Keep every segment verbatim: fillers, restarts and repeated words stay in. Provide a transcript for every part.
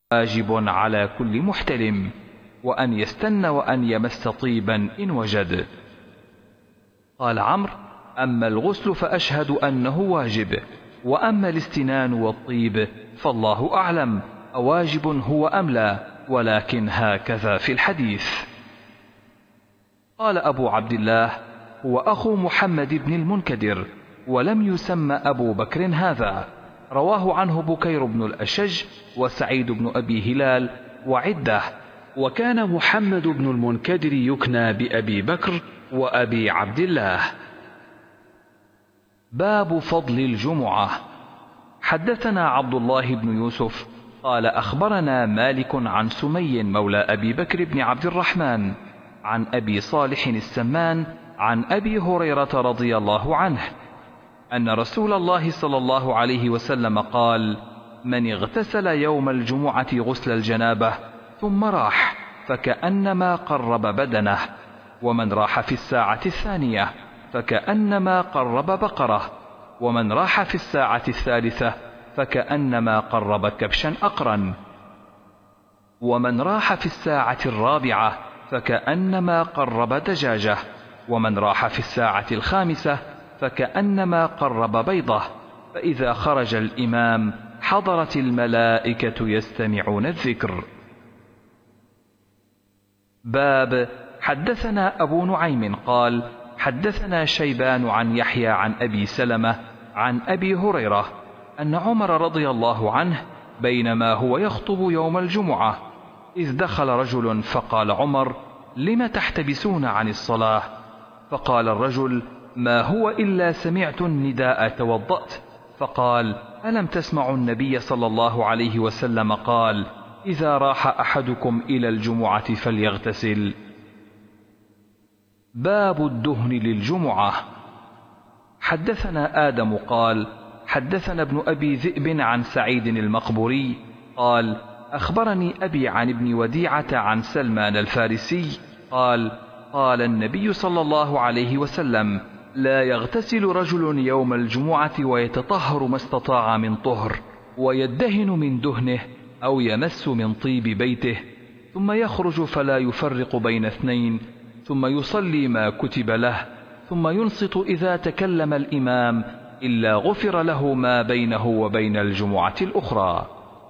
واجب على كل محتلم، وأن يستن وأن يمس طيبا إن وجد. قال عمرو: أما الغسل فأشهد أنه واجب، وأما الاستنان والطيب فالله أعلم أواجب هو أم لا، ولكن هكذا في الحديث. قال أبو عبد الله: هو أخو محمد بن المنكدر، ولم يسمى أبو بكر هذا. رواه عنه بكير بن الأشج وسعيد بن أبي هلال وعدة. وكان محمد بن المنكدر يكنى بأبي بكر وأبي عبد الله. باب فضل الجمعة. حدثنا عبد الله بن يوسف قال أخبرنا مالك عن سمي مولى أبي بكر بن عبد الرحمن عن أبي صالح السمان عن أبي هريرة رضي الله عنه أن رسول الله صلى الله عليه وسلم قال: من اغتسل يوم الجمعة غسل الجنابة ثم راح فكأنما قرب بدنه، ومن راح في الساعة الثانية فكأنما قرب بقرة، ومن راح في الساعة الثالثة فكأنما قرب كبشا أقرا، ومن راح في الساعة الرابعة فكأنما قرب دجاجة، ومن راح في الساعة الخامسة فكأنما قرب بيضة، فإذا خرج الإمام حضرت الملائكة يستمعون الذكر. باب حدثنا أبو نعيم قال حدثنا شيبان عن يحيى عن أبي سلمة عن أبي هريرة أن عمر رضي الله عنه بينما هو يخطب يوم الجمعة إذ دخل رجل فقال عمر: لم تحتبسون عن الصلاة؟ فقال الرجل: ما هو إلا سمعت النداء توضأت. فقال: ألم تسمعوا النبي صلى الله عليه وسلم قال: إذا راح أحدكم إلى الجمعة فليغتسل. باب الدهن للجمعة. حدثنا آدم قال حدثنا ابن أبي ذئب عن سعيد المقبوري قال أخبرني أبي عن ابن وديعة عن سلمان الفارسي قال: قال النبي صلى الله عليه وسلم: لا يغتسل رجل يوم الجمعة ويتطهر ما استطاع من طهر، ويدهن من دهنه أو يمس من طيب بيته، ثم يخرج فلا يفرق بين اثنين، ثم يصلي ما كتب له، ثم ينصت إذا تكلم الإمام، إلا غفر له ما بينه وبين الجمعة الأخرى.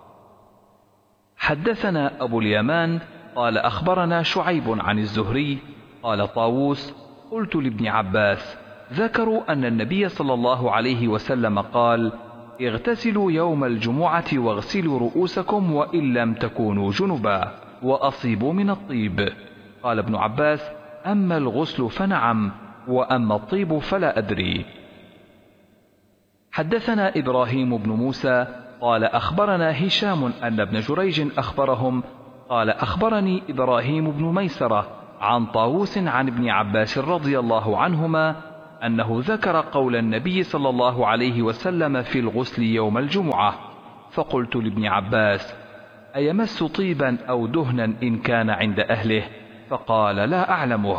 حدثنا أبو اليمان قال أخبرنا شعيب عن الزهري قال طاووس: قلت لابن عباس: ذكروا أن النبي صلى الله عليه وسلم قال: اغتسلوا يوم الجمعة واغسلوا رؤوسكم وإن لم تكونوا جنبا، وأصيبوا من الطيب. قال ابن عباس: أما الغسل فنعم، وأما الطيب فلا أدري. حدثنا إبراهيم بن موسى قال أخبرنا هشام أن ابن جريج أخبرهم قال أخبرني إبراهيم بن ميسرة عن طاووس عن ابن عباس رضي الله عنهما أنه ذكر قول النبي صلى الله عليه وسلم في الغسل يوم الجمعة، فقلت لابن عباس: أيمس طيبا أو دهنا إن كان عند أهله؟ فقال: لا أعلمه.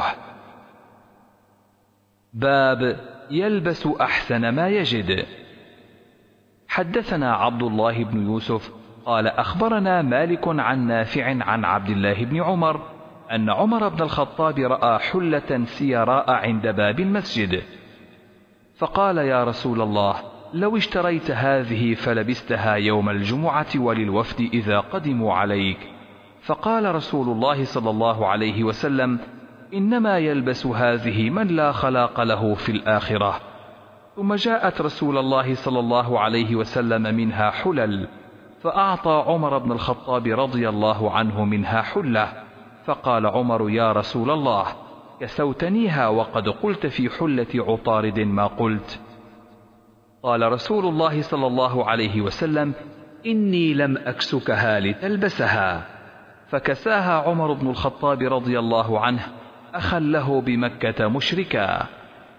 باب يلبس أحسن ما يجد. حدثنا عبد الله بن يوسف قال أخبرنا مالك عن نافع عن عبد الله بن عمر أن عمر بن الخطاب رأى حلة سيراء عند باب المسجد، فقال: يا رسول الله، لو اشتريت هذه فلبستها يوم الجمعة وللوفد إذا قدموا عليك. فقال رسول الله صلى الله عليه وسلم: إنما يلبس هذه من لا خلاق له في الآخرة. ثم جاءت رسول الله صلى الله عليه وسلم منها حلل، فأعطى عمر بن الخطاب رضي الله عنه منها حلة، فقال عمر: يا رسول الله، كسوتنيها وقد قلت في حلة عطارد ما قلت. قال رسول الله صلى الله عليه وسلم: إني لم أكسكها لتلبسها. فكساها عمر بن الخطاب رضي الله عنه أخا له بمكة مشركا.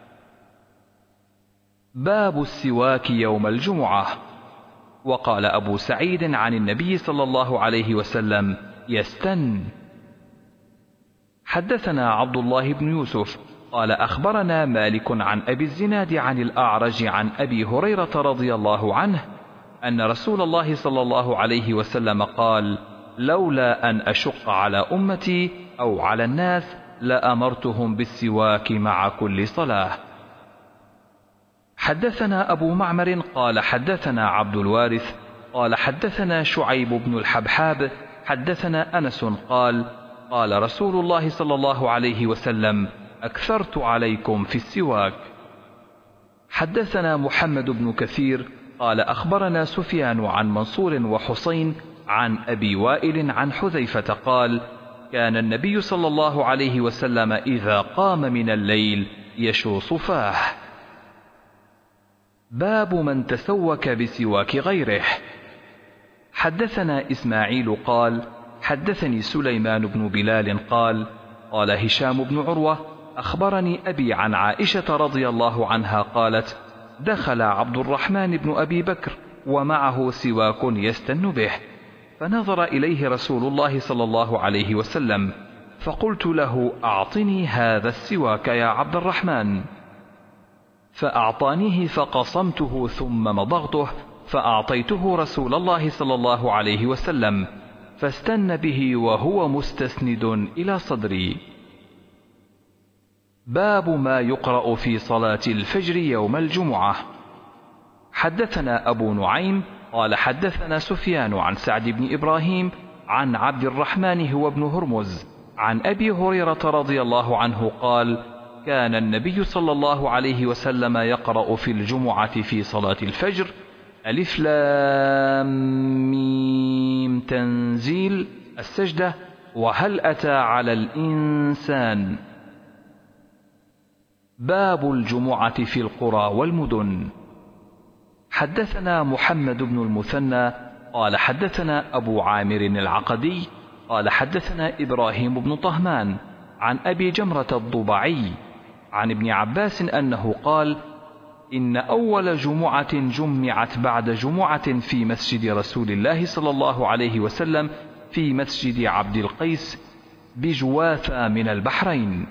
باب السواك يوم الجمعة. وقال أبو سعيد عن النبي صلى الله عليه وسلم: يستن. حدثنا عبد الله بن يوسف قال أخبرنا مالك عن أبي الزناد عن الأعرج عن أبي هريرة رضي الله عنه أن رسول الله صلى الله عليه وسلم قال: لولا أن أشق على أمتي أو على الناس لأمرتهم بالسواك مع كل صلاة. حدثنا أبو معمر قال حدثنا عبد الوارث قال حدثنا شعيب بن الحبحاب حدثنا أنس قال: قال رسول الله صلى الله عليه وسلم: أكثرت عليكم في السواك. حدثنا محمد بن كثير قال أخبرنا سفيان عن منصور وحسين عن أبي وائل عن حذيفة قال: كان النبي صلى الله عليه وسلم إذا قام من الليل يشوص فاه. باب من تسوك بسواك غيره. حدثنا إسماعيل قال حدثني سليمان بن بلال قال: قال هشام بن عروة: أخبرني أبي عن عائشة رضي الله عنها قالت: دخل عبد الرحمن بن أبي بكر ومعه سواك يستن به، فنظر إليه رسول الله صلى الله عليه وسلم، فقلت له: أعطني هذا السواك يا عبد الرحمن، فأعطانيه فقصمته ثم مضغته فأعطيته رسول الله صلى الله عليه وسلم، فاستن به وهو مستسند إلى صدري. باب ما يقرأ في صلاة الفجر يوم الجمعة. حدثنا أبو نعيم قال حدثنا سفيان عن سعد بن إبراهيم عن عبد الرحمن هو بن هرمز عن أبي هريرة رضي الله عنه قال: كان النبي صلى الله عليه وسلم يقرأ في الجمعة في صلاة الفجر: ألف لام ميم تنزيل، السجدة، وهل أتى على الإنسان. باب الجمعة في القرى والمدن. حدثنا محمد بن المثنى قال حدثنا أبو عامر العقدي قال حدثنا إبراهيم بن طهمان عن أبي جمرة الضبعي عن ابن عباس أنه قال: إن أول جمعة جمعت بعد جمعة في مسجد رسول الله صلى الله عليه وسلم في مسجد عبد القيس بجواثة من البحرين.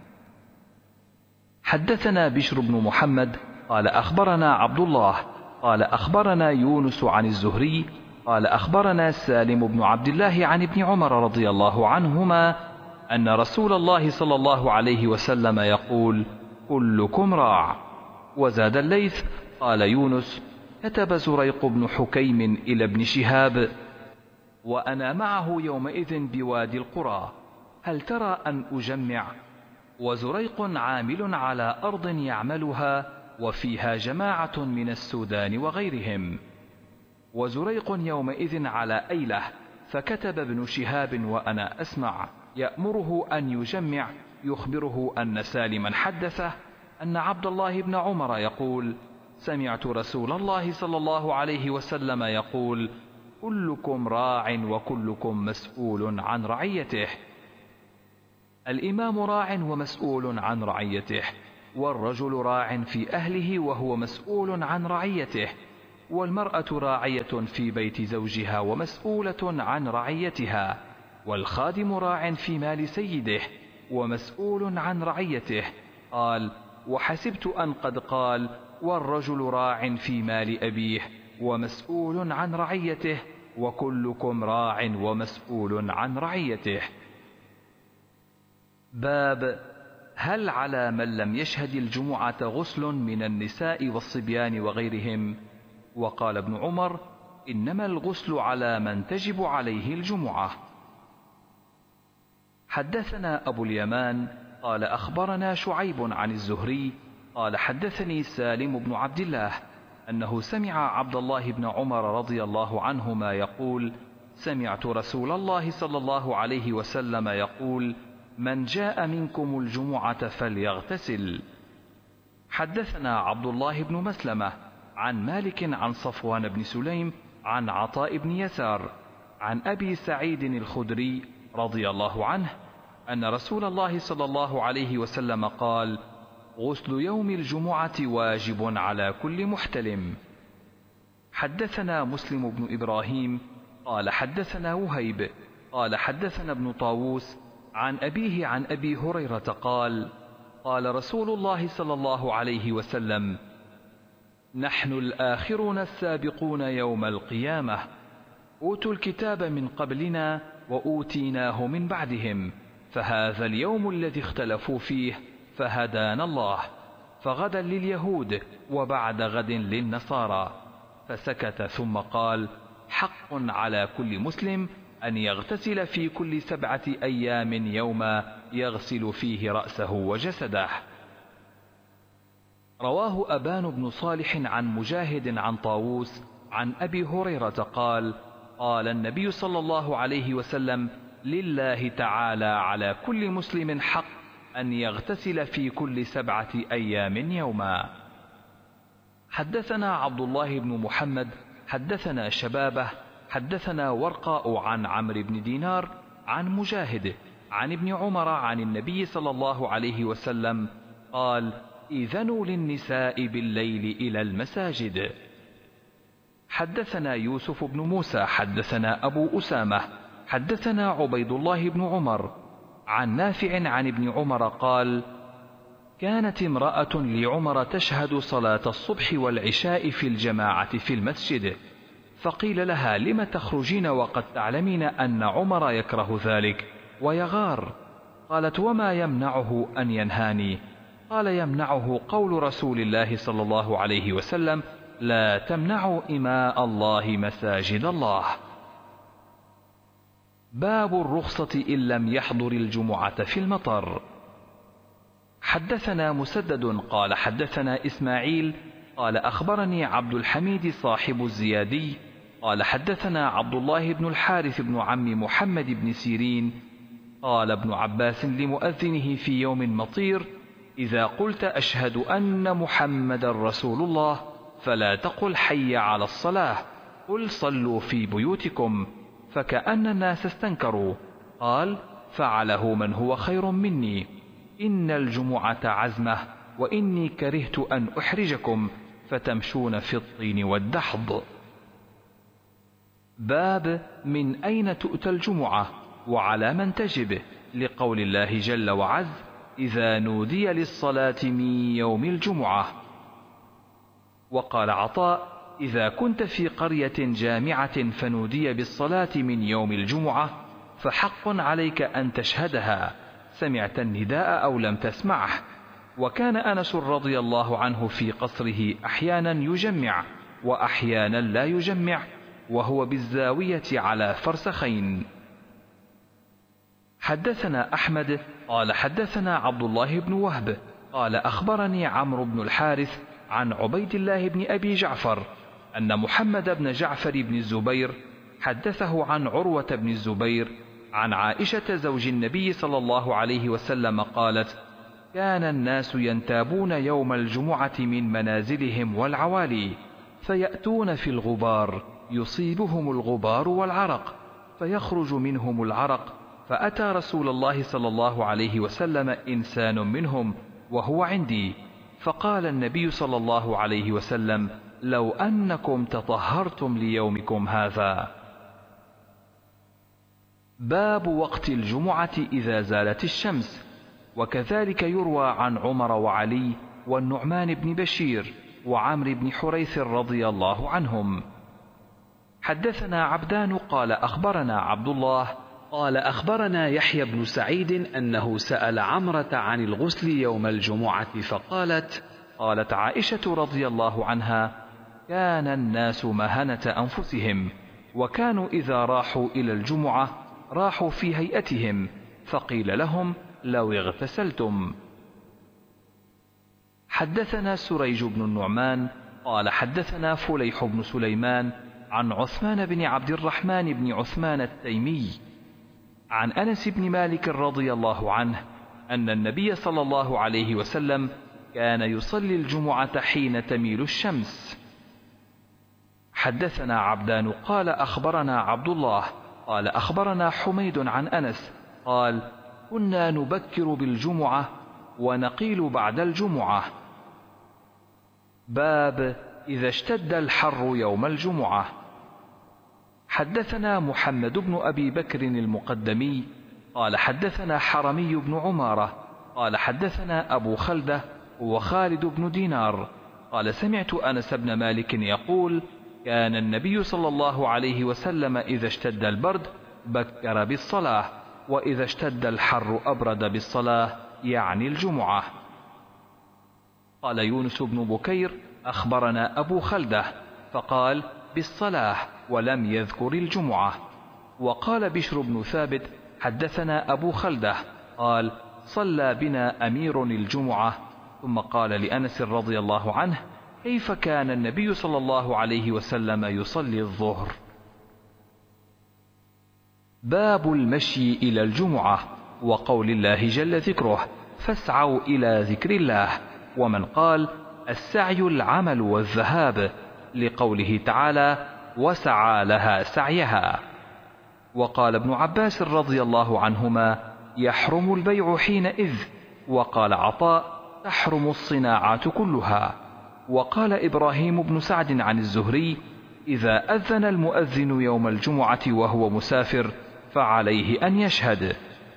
حدثنا بشر بن محمد قال أخبرنا عبد الله قال أخبرنا يونس عن الزهري قال أخبرنا سالم بن عبد الله عن ابن عمر رضي الله عنهما أن رسول الله صلى الله عليه وسلم يقول: كلكم راع. وزاد الليث قال يونس: كتب زريق بن حكيم إلى ابن شهاب وأنا معه يومئذ بوادي القرى: هل ترى أن أجمع؟ وزريق عامل على أرض يعملها وفيها جماعة من السودان وغيرهم. وزريق يومئذ على أيلة، فكتب ابن شهاب وأنا أسمع يأمره أن يجمع، يخبره أن سالما حدثه أن عبد الله بن عمر يقول: سمعت رسول الله صلى الله عليه وسلم يقول: كلكم راع وكلكم مسؤول عن رعيته. الإمام راع ومسؤول عن رعيته، والرجل راع في أهله وهو مسؤول عن رعيته، والمرأة راعية في بيت زوجها ومسؤولة عن رعيتها، والخادم راع في مال سيده ومسؤول عن رعيته. قال: وحسبت أن قد قال: والرجل راع في مال أبيه ومسؤول عن رعيته، وكلكم راع ومسؤول عن رعيته. باب هل على من لم يشهد الجمعة غسل من النساء والصبيان وغيرهم؟ وقال ابن عمر: إنما الغسل على من تجب عليه الجمعة. حدثنا أبو اليمان قال أخبرنا شعيب عن الزهري قال حدثني سالم بن عبد الله أنه سمع عبد الله بن عمر رضي الله عنهما يقول: سمعت رسول الله صلى الله عليه وسلم يقول: من جاء منكم الجمعة فليغتسل. حدثنا عبد الله بن مسلمة عن مالك عن صفوان بن سليم عن عطاء بن يسار عن أبي سعيد الخدري رضي الله عنه أن رسول الله صلى الله عليه وسلم قال: غسل يوم الجمعة واجب على كل محتلم. حدثنا مسلم بن إبراهيم قال حدثنا وهيب قال حدثنا ابن طاووس عن أبيه عن أبي هريرة قال: قال رسول الله صلى الله عليه وسلم: نحن الآخرون السابقون يوم القيامة، أوتوا الكتاب من قبلنا وأوتيناه من بعدهم، فهذا اليوم الذي اختلفوا فيه فهدانا الله، فغدا لليهود وبعد غد للنصارى. فسكت ثم قال: حق على كل مسلم أن يغتسل في كل سبعة أيام يوما يغسل فيه رأسه وجسده. رواه أبان بن صالح عن مجاهد عن طاووس عن أبي هريرة قال: قال النبي صلى الله عليه وسلم: لله تعالى على كل مسلم حق أن يغتسل في كل سبعة أيام يوما. حدثنا عبد الله بن محمد حدثنا شبابه حدثنا ورقاء عن عمرو بن دينار عن مجاهد عن ابن عمر عن النبي صلى الله عليه وسلم قال: إذنوا للنساء بالليل إلى المساجد. حدثنا يوسف بن موسى حدثنا أبو أسامة حدثنا عبيد الله بن عمر عن نافع عن ابن عمر قال: كانت امرأة لعمر تشهد صلاة الصبح والعشاء في الجماعة في المسجد، فقيل لها: لم تخرجين وقد تعلمين أن عمر يكره ذلك ويغار؟ قالت: وما يمنعه أن ينهاني؟ قال: يمنعه قول رسول الله صلى الله عليه وسلم: لا تمنعوا إماء الله مساجد الله. باب الرخصة إن لم يحضر الجمعة في المطر. حدثنا مسدد قال حدثنا إسماعيل قال أخبرني عبد الحميد صاحب الزيادي قال حدثنا عبد الله بن الحارث بن عم محمد بن سيرين قال ابن عباس لمؤذنه في يوم مطير: إذا قلت أشهد أن محمد رسول الله فلا تقل حي على الصلاة، قل صلوا في بيوتكم. فكأن الناس استنكروا. قال: فعله من هو خير مني، إن الجمعة عزمة، وإني كرهت أن أحرجكم فتمشون في الطين والدحض. باب من أين تؤتى الجمعة وعلى من تجب، لقول الله جل وعز: إذا نودي للصلاة من يوم الجمعة. وقال عطاء: إذا كنت في قرية جامعة فنودي بالصلاة من يوم الجمعة فحق عليك أن تشهدها، سمعت النداء أو لم تسمعه. وكان أنس رضي الله عنه في قصره أحيانا يجمع وأحيانا لا يجمع، وهو بالزاوية على فرسخين. حدثنا أحمد قال حدثنا عبد الله بن وهب قال أخبرني عمرو بن الحارث عن عبيد الله بن أبي جعفر أن محمد بن جعفر بن الزبير حدثه عن عروة بن الزبير عن عائشة زوج النبي صلى الله عليه وسلم قالت: كان الناس ينتابون يوم الجمعة من منازلهم والعوالي، فيأتون في الغبار يصيبهم الغبار والعرق، فيخرج منهم العرق، فأتى رسول الله صلى الله عليه وسلم إنسان منهم وهو عندي، فقال النبي صلى الله عليه وسلم: لو أنكم تطهرتم ليومكم هذا. باب وقت الجمعة إذا زالت الشمس. وكذلك يروى عن عمر وعلي والنعمان بن بشير وعمرو بن حريث رضي الله عنهم. حدثنا عبدان قال أخبرنا عبد الله قال أخبرنا يحيى بن سعيد أنه سأل عمرة عن الغسل يوم الجمعة فقالت: قالت عائشة رضي الله عنها: كان الناس مهنة أنفسهم، وكانوا إذا راحوا إلى الجمعة راحوا في هيئتهم، فقيل لهم: لو اغتسلتم. حدثنا سريج بن النعمان قال حدثنا فليح بن سليمان عن عثمان بن عبد الرحمن بن عثمان التيمي عن أنس بن مالك رضي الله عنه أن النبي صلى الله عليه وسلم كان يصلي الجمعة حين تميل الشمس. حدثنا عبدان قال أخبرنا عبد الله قال أخبرنا حميد عن أنس قال: كنا نبكر بالجمعة ونقيل بعد الجمعة. باب إذا اشتد الحر يوم الجمعة. حدثنا محمد بن أبي بكر المقدمي قال حدثنا حرمي بن عمارة قال حدثنا أبو خلدة وخالد بن دينار قال سمعت أنس بن مالك يقول كان النبي صلى الله عليه وسلم إذا اشتد البرد بكر بالصلاة، وإذا اشتد الحر أبرد بالصلاة، يعني الجمعة. قال يونس بن بكير أخبرنا أبو خلدة فقال بالصلاة ولم يذكر الجمعة. وقال بشر بن ثابت حدثنا أبو خلدة قال صلى بنا أمير الجمعة، ثم قال لأنس رضي الله عنه كيف كان النبي صلى الله عليه وسلم يصلي الظهر. باب المشي إلى الجمعة، وقول الله جل ذكره فاسعوا إلى ذكر الله، ومن قال السعي العمل والذهاب، لقوله تعالى وسعى لها سعيها. وقال ابن عباس رضي الله عنهما يحرم البيع حينئذ، وقال عطاء تحرم الصناعات كلها. وقال إبراهيم بن سعد عن الزهري إذا أذن المؤذن يوم الجمعة وهو مسافر فعليه أن يشهد.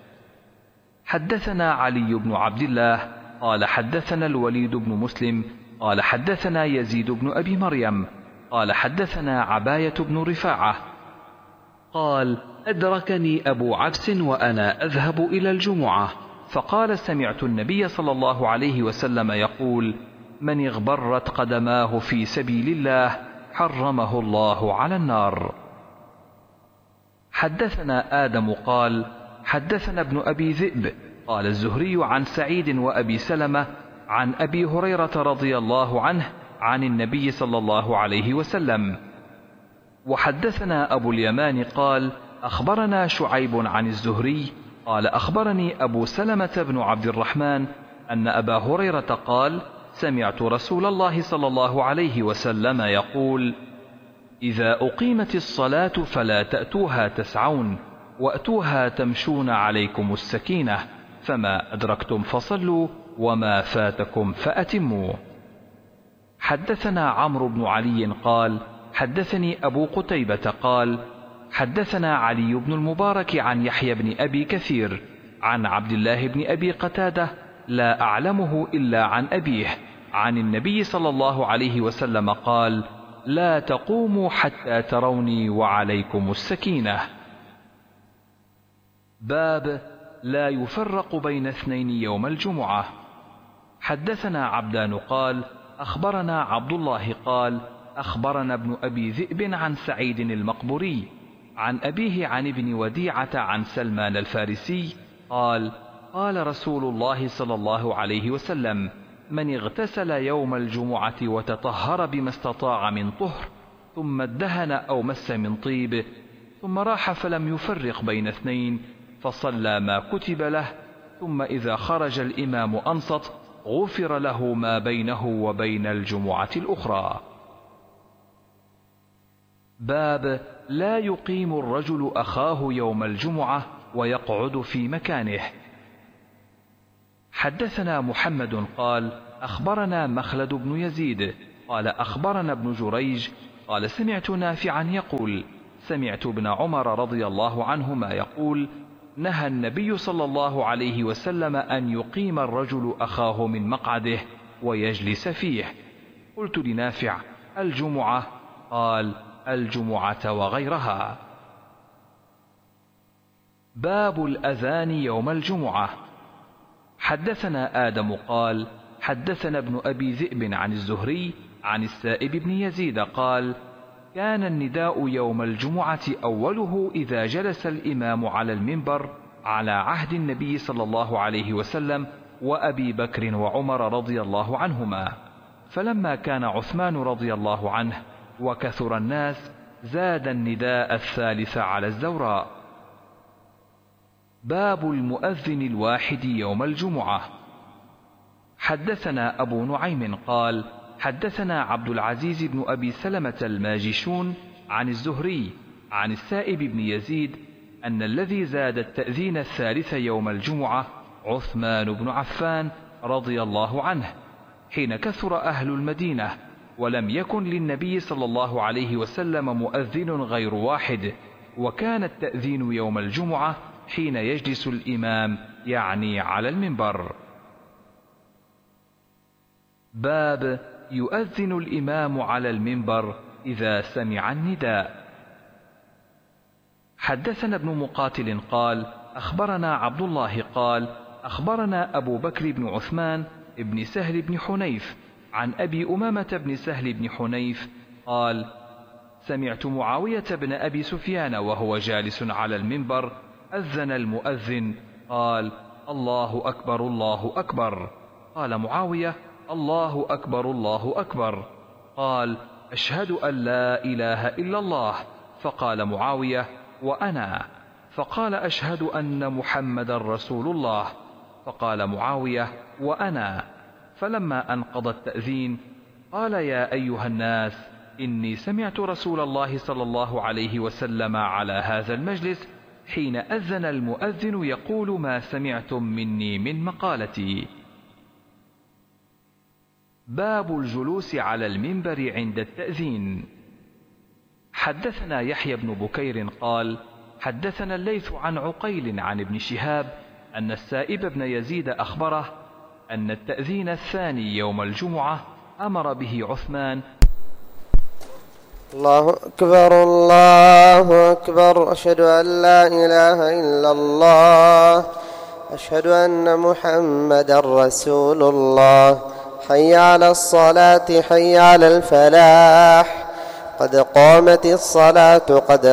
حدثنا علي بن عبد الله قال حدثنا الوليد بن مسلم قال حدثنا يزيد بن أبي مريم قال حدثنا عباية بن رفاعة قال أدركني أبو عبس وأنا أذهب إلى الجمعة، فقال سمعت النبي صلى الله عليه وسلم يقول من اغبرت قدماه في سبيل الله حرمه الله على النار. حدثنا آدم قال حدثنا ابن أبي ذئب قال الزهري عن سعيد وأبي سلمة عن أبي هريرة رضي الله عنه عن النبي صلى الله عليه وسلم. وحدثنا أبو اليمان قال أخبرنا شعيب عن الزهري قال أخبرني أبو سلمة بن عبد الرحمن أن أبا هريرة قال سمعت رسول الله صلى الله عليه وسلم يقول إذا أقيمت الصلاة فلا تأتوها تسعون وأتوها تمشون عليكم السكينة، فما أدركتم فصلوا وما فاتكم فأتموا. حدثنا عمرو بن علي قال حدثني أبو قتيبة قال حدثنا علي بن المبارك عن يحيى بن أبي كثير عن عبد الله بن أبي قتادة لا أعلمه إلا عن أبيه عن النبي صلى الله عليه وسلم قال لا تقوموا حتى تروني وعليكم السكينة. باب لا يفرق بين اثنين يوم الجمعة. حدثنا عبدان قال أخبرنا عبد الله قال أخبرنا ابن أبي ذئب عن سعيد المقبوري عن أبيه عن ابن وديعة عن سلمان الفارسي قال قال رسول الله صلى الله عليه وسلم من اغتسل يوم الجمعة وتطهر بما استطاع من طهر ثم ادهن أو مس من طيب ثم راح فلم يفرق بين اثنين فصلى ما كتب له ثم إذا خرج الإمام أنصت غفر له ما بينه وبين الجمعة الأخرى. باب لا يقيم الرجل أخاه يوم الجمعة ويقعد في مكانه. حدثنا محمد قال أخبرنا مخلد بن يزيد قال أخبرنا ابن جريج قال سمعت نافعا يقول سمعت ابن عمر رضي الله عنهما يقول نهى النبي صلى الله عليه وسلم أن يقيم الرجل أخاه من مقعده ويجلس فيه. قلت لنافع الجمعة؟ قال الجمعة وغيرها. باب الأذان يوم الجمعة. حدثنا آدم قال حدثنا ابن أبي ذئب عن الزهري عن السائب بن يزيد قال كان النداء يوم الجمعة أوله إذا جلس الإمام على المنبر على عهد النبي صلى الله عليه وسلم وأبي بكر وعمر رضي الله عنهما، فلما كان عثمان رضي الله عنه وكثر الناس زاد النداء الثالث على الزوراء. باب المؤذن الواحد يوم الجمعة. حدثنا أبو نعيم قال حدثنا عبد العزيز بن أبي سلمة الماجشون عن الزهري عن السائب بن يزيد أن الذي زاد التأذين الثالث يوم الجمعة عثمان بن عفان رضي الله عنه حين كثر أهل المدينة ولم يكن للنبي صلى الله عليه وسلم مؤذن غير واحد، وكان التأذين يوم الجمعة حين يجلس الإمام يعني على المنبر. باب يؤذن الإمام على المنبر إذا سمع النداء. حدثنا ابن مقاتل قال أخبرنا عبد الله قال أخبرنا أبو بكر بن عثمان بن سهل بن حنيف عن أبي أمامة بن سهل بن حنيف قال سمعت معاوية بن أبي سفيان وهو جالس على المنبر أذن المؤذن قال الله أكبر الله أكبر. قال معاوية الله أكبر الله أكبر. قال أشهد أن لا إله إلا الله. فقال معاوية وأنا. فقال أشهد أن محمدا رسول الله. فقال معاوية وأنا. فلما أنقضى التأذين قال يا أيها الناس إني سمعت رسول الله صلى الله عليه وسلم على هذا المجلس حين أذن المؤذن يقول ما سمعتم مني من مقالتي. باب الجلوس على المنبر عند التأذين. حدثنا يحيى بن بكير قال حدثنا الليث عن عقيل عن ابن شهاب أن السائب بن يزيد أخبره أن التأذين الثاني يوم الجمعة أمر به عثمان. الله أكبر الله أكبر. أشهد أن لا إله إلا الله. أشهد أن محمدا رسول الله. حي على الصلاة حي على الفلاح. قد قامت الصلاة قد